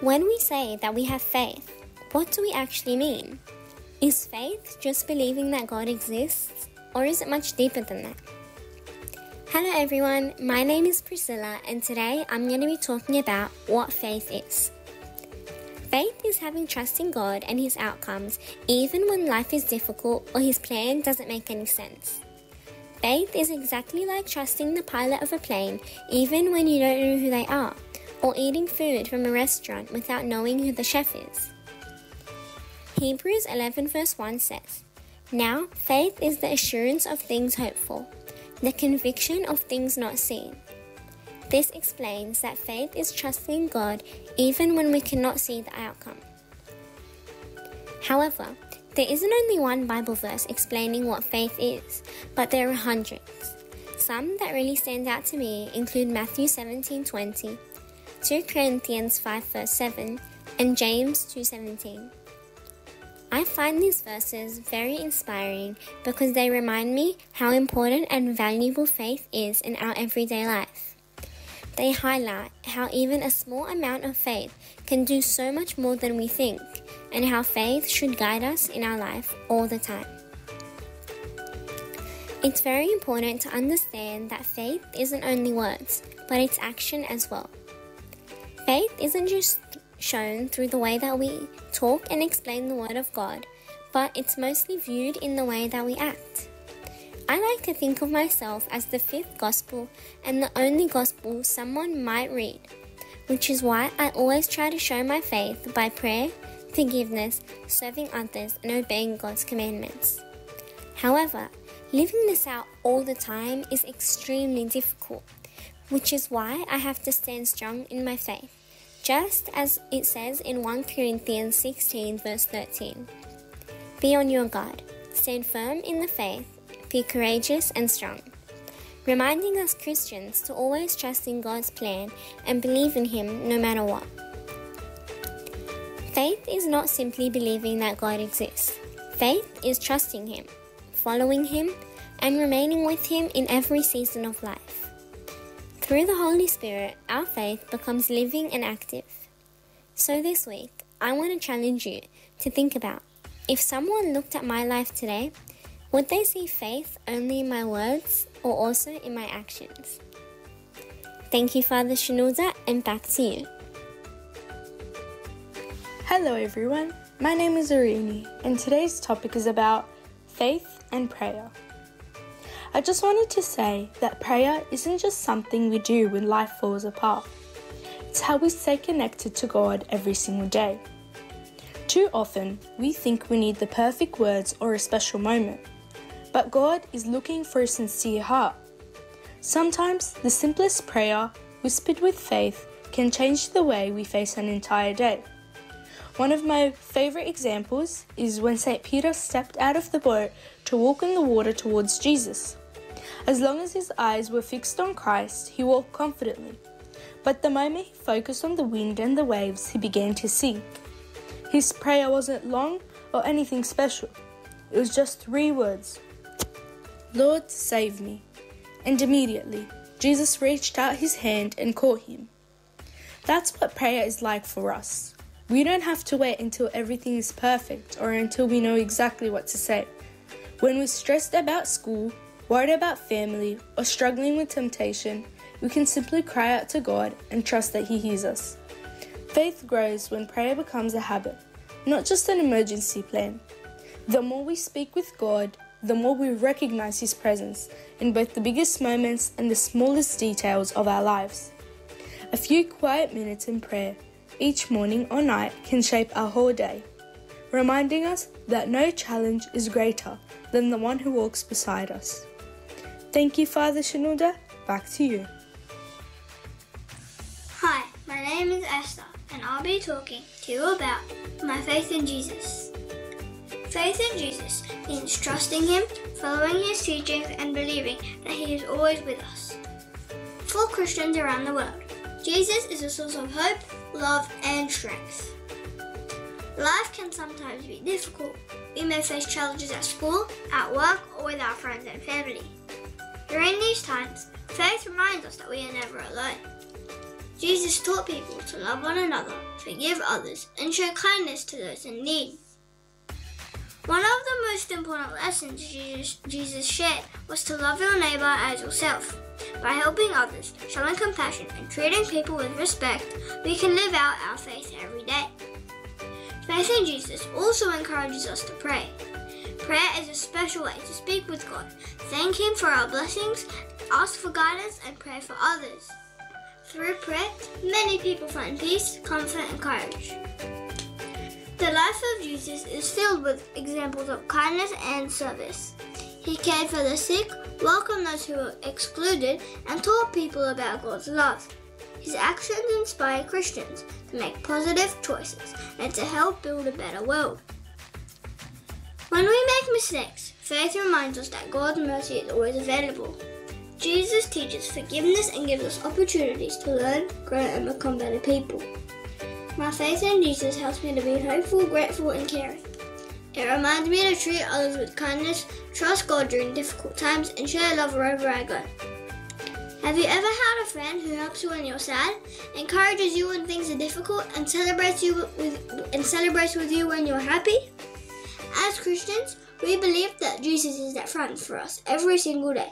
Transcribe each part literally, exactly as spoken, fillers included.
When we say that we have faith, what do we actually mean? Is faith just believing that God exists, or is it much deeper than that? Hello everyone, my name is Priscilla, and today I'm going to be talking about what faith is. Faith is having trust in God and His outcomes even when life is difficult or His plan doesn't make any sense. Faith is exactly like trusting the pilot of a plane even when you don't know who they are, or eating food from a restaurant without knowing who the chef is. Hebrews eleven verse one says, "Now faith is the assurance of things hoped for, the conviction of things not seen." This explains that faith is trusting God even when we cannot see the outcome. However, there isn't only one Bible verse explaining what faith is, but there are hundreds. Some that really stand out to me include Matthew seventeen twenty, Second Corinthians five verse seven, and James two seventeen. I find these verses very inspiring because they remind me how important and valuable faith is in our everyday life. They highlight how even a small amount of faith can do so much more than we think, and how faith should guide us in our life all the time. It's very important to understand that faith isn't only words, but it's action as well. Faith isn't just shown through the way that we talk and explain the Word of God, but it's mostly viewed in the way that we act. I like to think of myself as the fifth gospel and the only gospel someone might read, which is why I always try to show my faith by prayer, forgiveness, serving others, and obeying God's commandments. However, living this out all the time is extremely difficult, which is why I have to stand strong in my faith, just as it says in First Corinthians sixteen verse thirteen. Be on your guard, stand firm in the faith, be courageous and strong, reminding us Christians to always trust in God's plan and believe in Him no matter what. Faith is not simply believing that God exists. Faith is trusting Him, following Him, and remaining with Him in every season of life. Through the Holy Spirit, our faith becomes living and active. So this week, I want to challenge you to think about, if someone looked at my life today, would they see faith only in my words or also in my actions? Thank you, Father Shenouda, and back to you. Hello everyone, my name is Arini, and today's topic is about faith and prayer. I just wanted to say that prayer isn't just something we do when life falls apart. It's how we stay connected to God every single day. Too often, we think we need the perfect words or a special moment, but God is looking for a sincere heart. Sometimes the simplest prayer, whispered with faith, can change the way we face an entire day. One of my favourite examples is when Saint Peter stepped out of the boat to walk in the water towards Jesus. As long as his eyes were fixed on Christ, he walked confidently. But the moment he focused on the wind and the waves, he began to sink. His prayer wasn't long or anything special. It was just three words: "Lord, save me." And immediately, Jesus reached out his hand and caught him. That's what prayer is like for us. We don't have to wait until everything is perfect or until we know exactly what to say. When we're stressed about school, worried about family, or struggling with temptation, we can simply cry out to God and trust that He hears us. Faith grows when prayer becomes a habit, not just an emergency plan. The more we speak with God, the more we recognize His presence in both the biggest moments and the smallest details of our lives. A few quiet minutes in prayer each morning or night can shape our whole day, reminding us that no challenge is greater than the one who walks beside us. Thank you, Father Shenouda. Back to you. Hi, my name is Esther, and I'll be talking to you about my faith in Jesus. Faith in Jesus means trusting Him, following His teachings, and believing that He is always with us. For Christians around the world, Jesus is a source of hope, love, and strength. Life can sometimes be difficult. We may face challenges at school, at work, or with our friends and family. During these times, faith reminds us that we are never alone. Jesus taught people to love one another, forgive others, and show kindness to those in need. One of the most important lessons Jesus, Jesus shared was to love your neighbor as yourself. By helping others, showing compassion, and treating people with respect, we can live out our faith every day. Faith in Jesus also encourages us to pray. Prayer is a special way to speak with God, thank Him for our blessings, ask for guidance, and pray for others. Through prayer, many people find peace, comfort, and courage. The life of Jesus is filled with examples of kindness and service. He cared for the sick, welcomed those who were excluded, and taught people about God's love. His actions inspire Christians to make positive choices and to help build a better world. When we make mistakes, faith reminds us that God's mercy is always available. Jesus teaches forgiveness and gives us opportunities to learn, grow, and become better people. My faith in Jesus helps me to be hopeful, grateful, and caring. It reminds me to treat others with kindness, trust God during difficult times, and share love wherever I go. Have you ever had a friend who helps you when you're sad, encourages you when things are difficult, and celebrates you with and celebrates with you when you're happy? As Christians, we believe that Jesus is that friend for us every single day.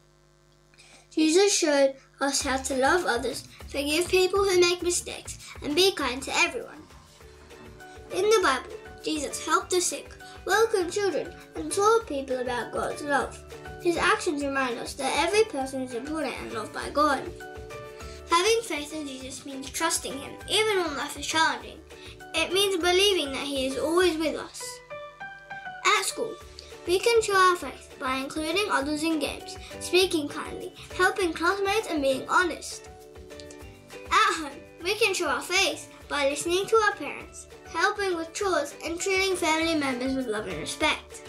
Jesus showed us how to love others, forgive people who make mistakes, and be kind to everyone. In the Bible, Jesus helped the sick, welcomed children, and taught people about God's love. His actions remind us that every person is important and loved by God. Having faith in Jesus means trusting Him, even when life is challenging. It means believing that He is always with us. At school, we can show our faith by including others in games, speaking kindly, helping classmates, and being honest. At home, we can show our faith by listening to our parents, helping with chores, and treating family members with love and respect.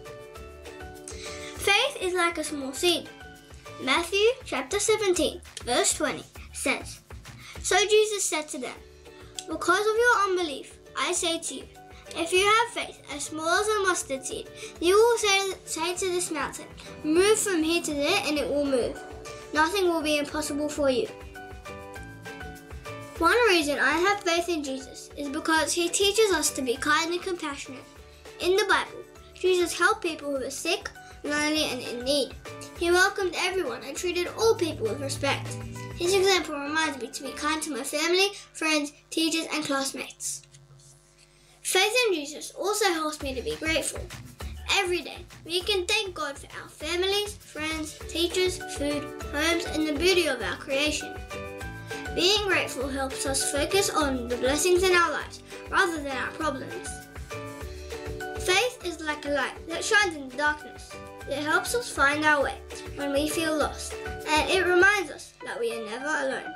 Faith is like a small seed. Matthew chapter seventeen, verse twenty says, "So Jesus said to them, 'Because of your unbelief, I say to you, if you have faith as small as a mustard seed, you will say, say to this mountain, move from here to there, and it will move. Nothing will be impossible for you.'" One reason I have faith in Jesus is because He teaches us to be kind and compassionate. In the Bible, Jesus helped people who were sick, lonely, and in need. He welcomed everyone and treated all people with respect. His example reminds me to be kind to my family, friends, teachers, and classmates. Faith in Jesus also helps me to be grateful. Every day, we can thank God for our families, friends, teachers, food, homes, and the beauty of our creation. Being grateful helps us focus on the blessings in our lives rather than our problems. Faith is like a light that shines in the darkness. It helps us find our way when we feel lost, and it reminds us that we are never alone.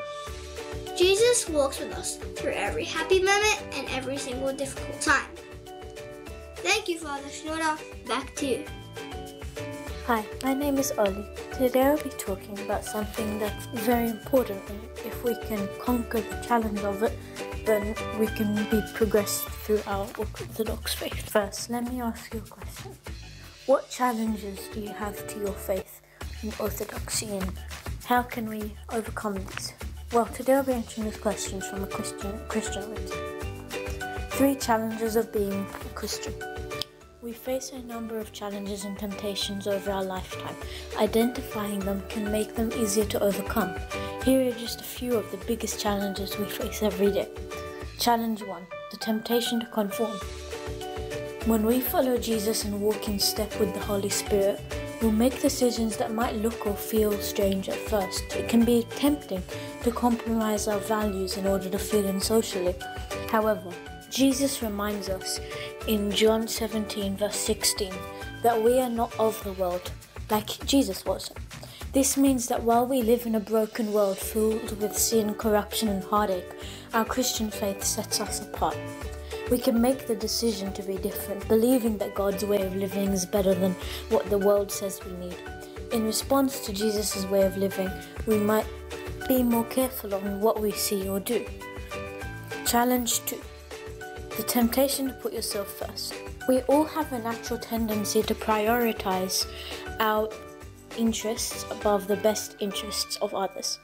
Jesus walks with us through every happy moment and every single difficult time. Thank you, Father Schnoder. Back to you. Hi, my name is Ollie. Today I'll be talking about something that's very important, and if we can conquer the challenge of it, then we can be progressed through our Orthodox faith. First, let me ask you a question. What challenges do you have to your faith in Orthodoxy, and how can we overcome these? Well, today I'll be answering these questions from a Christian, Christian written. Three challenges of being a Christian. We face a number of challenges and temptations over our lifetime. Identifying them can make them easier to overcome. Here are just a few of the biggest challenges we face every day. Challenge one, the temptation to conform. When we follow Jesus and walk in step with the Holy Spirit, we'll make decisions that might look or feel strange at first. It can be tempting to compromise our values in order to fit in socially. However, Jesus reminds us in John seventeen verse sixteen that we are not of the world, like Jesus was. This means that while we live in a broken world filled with sin, corruption, and heartache, our Christian faith sets us apart. We can make the decision to be different, believing that God's way of living is better than what the world says we need. In response to Jesus' way of living, we might be more careful on what we see or do. Challenge two. The temptation to put yourself first. We all have a natural tendency to prioritize our interests above the best interests of others.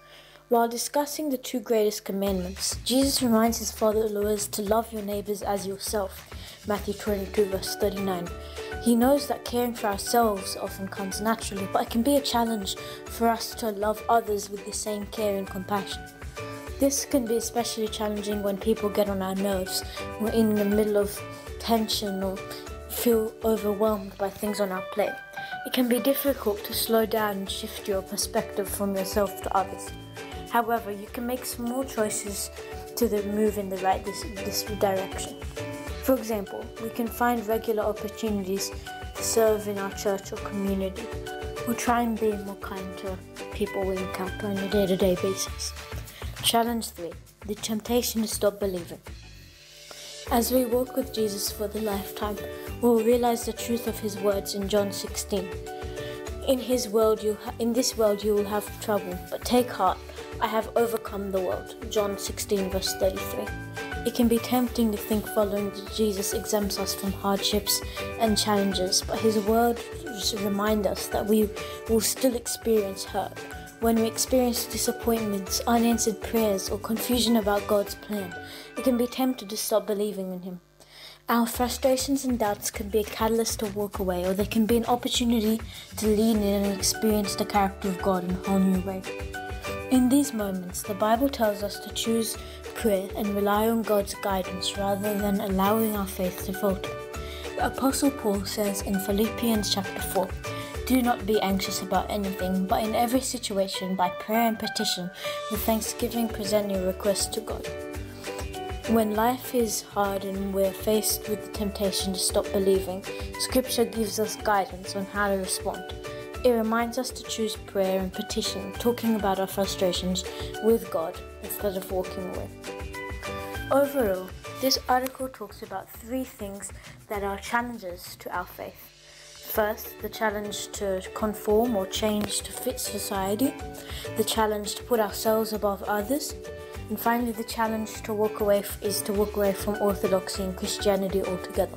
While discussing the two greatest commandments, Jesus reminds his followers to love your neighbors as yourself, Matthew twenty-two verse thirty-nine. He knows that caring for ourselves often comes naturally, but it can be a challenge for us to love others with the same care and compassion. This can be especially challenging when people get on our nerves, we're in the middle of tension or feel overwhelmed by things on our plate. It can be difficult to slow down and shift your perspective from yourself to others. However, you can make small choices to the move in the right this, this direction. For example, we can find regular opportunities to serve in our church or community, or try and be more kind to people we encounter on a day-to-day basis. Challenge three, the temptation to stop believing. As we walk with Jesus for the lifetime, we'll realize the truth of his words in John sixteen. In his world, you ha- in this world you will have trouble, but take heart, I have overcome the world. John sixteen verse thirty-three. It can be tempting to think following Jesus exempts us from hardships and challenges, but his words remind us that we will still experience hurt. When we experience disappointments, unanswered prayers, or confusion about God's plan, it can be tempted to stop believing in him. Our frustrations and doubts can be a catalyst to walk away, or they can be an opportunity to lean in and experience the character of God in a whole new way. In these moments, the Bible tells us to choose prayer and rely on God's guidance rather than allowing our faith to falter. The Apostle Paul says in Philippians chapter four, do not be anxious about anything, but in every situation, by prayer and petition, with thanksgiving present your requests to God. When life is hard and we're faced with the temptation to stop believing, Scripture gives us guidance on how to respond. It reminds us to choose prayer and petition, talking about our frustrations with God instead of walking away. Overall, this article talks about three things that are challenges to our faith. First, the challenge to conform or change to fit society, the challenge to put ourselves above others, and finally the challenge to walk away f- is to walk away from orthodoxy and Christianity altogether.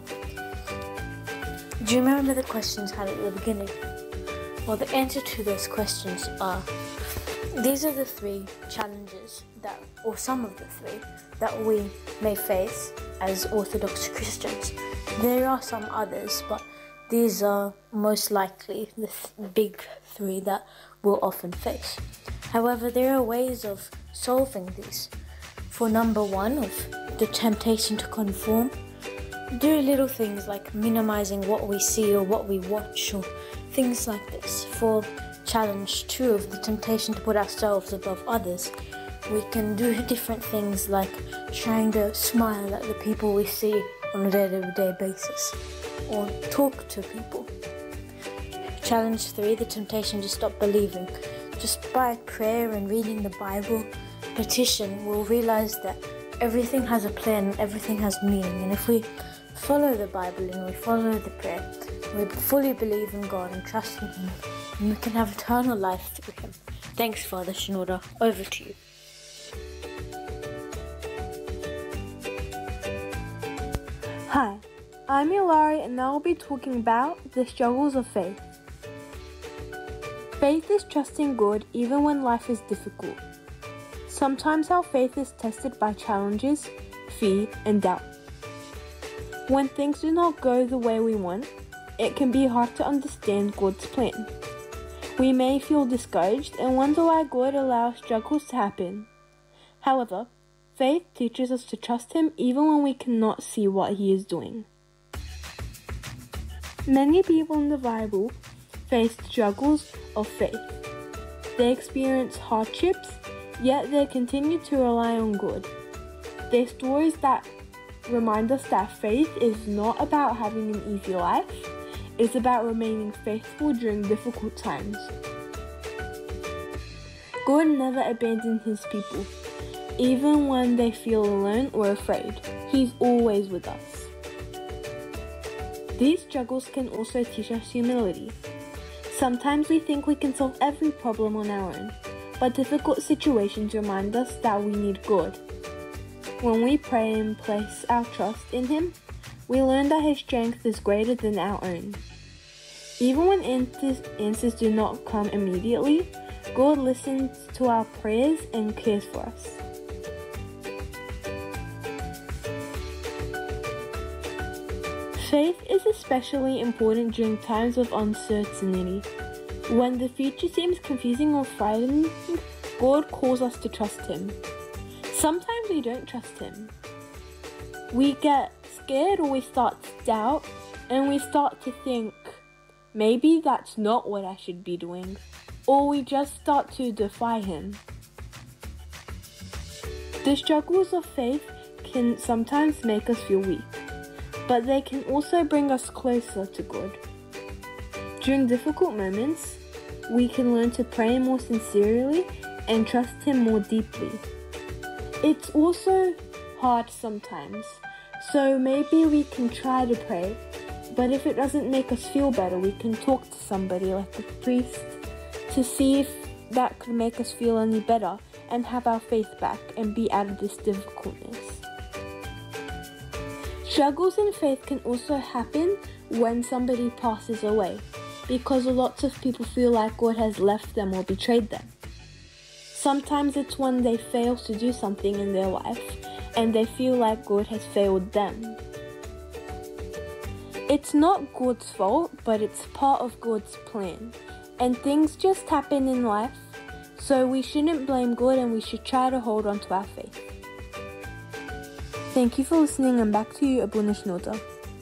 Do you remember the questions had at the beginning? Well, the answer to those questions are, these are the three challenges that, or some of the three, that we may face as Orthodox Christians. There are some others, but these are most likely the th- big three that we'll often face. However, there are ways of solving these. For number one, of the temptation to conform, do little things like minimizing what we see or what we watch or things like this. For challenge two, of the temptation to put ourselves above others, we can do different things like trying to smile at the people we see on a day-to-day basis, or talk to people. Challenge three, the temptation to stop believing. Just by prayer and reading the Bible, petition, we'll realize that everything has a plan and everything has meaning. And if we follow the Bible and we follow the prayer, we fully believe in God and trust in him, and we can have eternal life through him. Thanks, Father Shinoda. Over to you. Hi, I'm Ilari and I will be talking about the struggles of faith. Faith is trusting God even when life is difficult. Sometimes our faith is tested by challenges, fear, and doubt. When things do not go the way we want, it can be hard to understand God's plan. We may feel discouraged and wonder why God allows struggles to happen. However, faith teaches us to trust him even when we cannot see what he is doing. Many people in the Bible faced struggles of faith. They experienced hardships, yet they continued to rely on God. They're stories that remind us that faith is not about having an easy life, it's about remaining faithful during difficult times. God never abandons his people. Even when they feel alone or afraid, he's always with us. These struggles can also teach us humility. Sometimes we think we can solve every problem on our own, but difficult situations remind us that we need God. When we pray and place our trust in him, we learn that his strength is greater than our own. Even when answers do not come immediately, God listens to our prayers and cares for us. Faith is especially important during times of uncertainty. When the future seems confusing or frightening, God calls us to trust Him. Sometimes we don't trust Him. We get scared or we start to doubt and we start to think, maybe that's not what I should be doing. Or we just start to defy Him. The struggles of faith can sometimes make us feel weak, but they can also bring us closer to God. During difficult moments, we can learn to pray more sincerely and trust Him more deeply. It's also hard sometimes, so maybe we can try to pray, but if it doesn't make us feel better, we can talk to somebody like a priest to see if that could make us feel any better and have our faith back and be out of this difficultness. Struggles in faith can also happen when somebody passes away, because lots of people feel like God has left them or betrayed them. Sometimes it's when they fail to do something in their life and they feel like God has failed them. It's not God's fault, but it's part of God's plan. And things just happen in life, so we shouldn't blame God and we should try to hold on to our faith. Thank you for listening, and back to you, Abuna Shnota.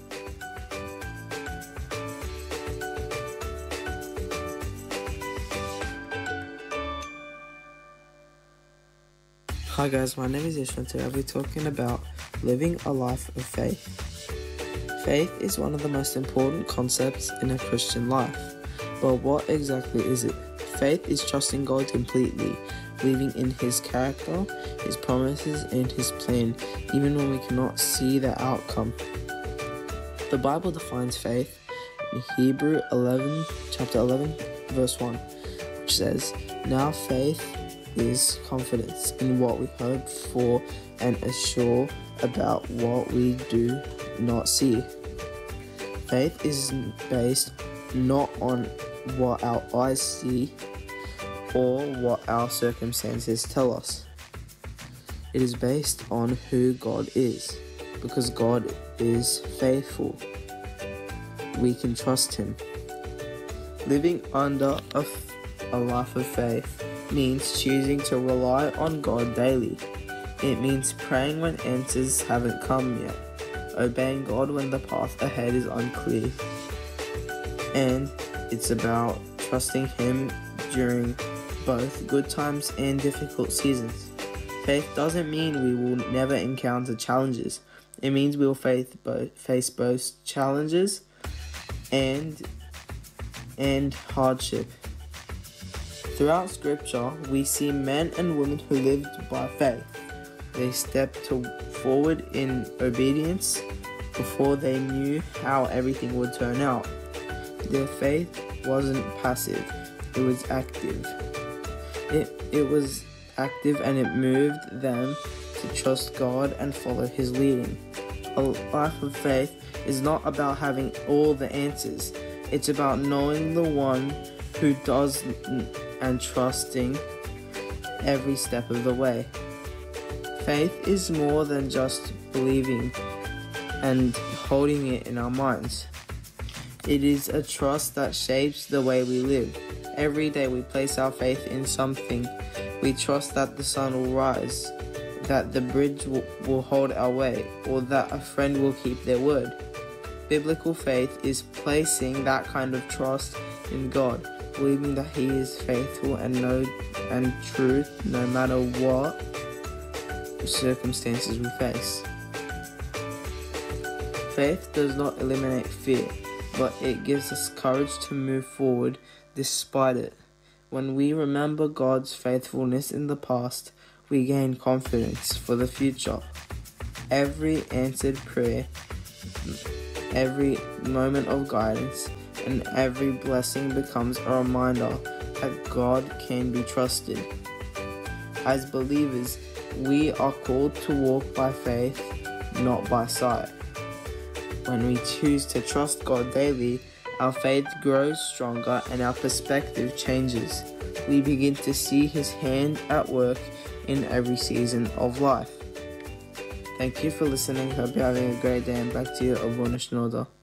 Hi guys, my name is Ishwan. Today I'll be talking about living a life of faith. Faith is one of the most important concepts in a Christian life. But what exactly is it? Faith is trusting God completely, believing in His character, His promises, and His plan, even when we cannot see the outcome. The Bible defines faith in Hebrews eleven, chapter eleven, verse one, which says, "Now faith is confidence in what we hope for and assure about what we do not see." Faith is based not on what our eyes see or what our circumstances tell us. It is based on who God is, because God is faithful. We can trust Him. Living under a, a life of faith means choosing to rely on God daily. It means praying when answers haven't come yet, obeying God when the path ahead is unclear, and it's about trusting Him during both good times and difficult seasons. Faith doesn't mean we will never encounter challenges. It means we will face both, face both challenges and, and hardship. Throughout Scripture, we see men and women who lived by faith. They stepped to forward in obedience before they knew how everything would turn out. Their faith wasn't passive, it was active. It, it was active and it moved them to trust God and follow His leading. A life of faith is not about having all the answers. It's about knowing the one who does and trusting every step of the way. Faith is more than just believing and holding it in our minds. It is a trust that shapes the way we live. Every day we place our faith in something. We trust that the sun will rise, that the bridge will, will hold our way, or that a friend will keep their word. Biblical faith is placing that kind of trust in God, believing that He is faithful and know and true no matter what circumstances we face. Faith does not eliminate fear, but it gives us courage to move forward despite it. When we remember God's faithfulness in the past, we gain confidence for the future. Every answered prayer, every moment of guidance, and every blessing becomes a reminder that God can be trusted. As believers, we are called to walk by faith, not by sight. When we choose to trust God daily, our faith grows stronger and our perspective changes. we begin to see His hand at work in every season of life. Thank you for listening. Hope you're having a great day, and back to you, Avona Schnoder.